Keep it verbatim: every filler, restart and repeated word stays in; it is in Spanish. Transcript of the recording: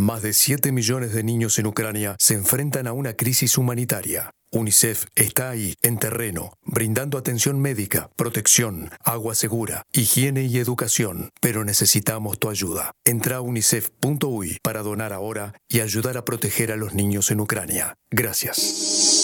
Más de siete millones de niños en Ucrania se enfrentan a una crisis humanitaria. UNICEF está ahí, en terreno, brindando atención médica, protección, agua segura, higiene y educación. Pero necesitamos tu ayuda. Entra a unicef punto u y para donar ahora y ayudar a proteger a los niños en Ucrania. Gracias.